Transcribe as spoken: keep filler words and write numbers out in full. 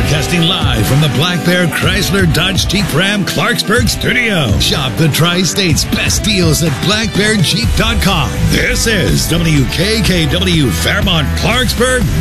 Broadcasting live from the Black Bear Chrysler Dodge Jeep Ram Clarksburg studio. Shop the Tri-State's best deals at black bear jeep dot com. This is W K K W Fairmont Clarksburg.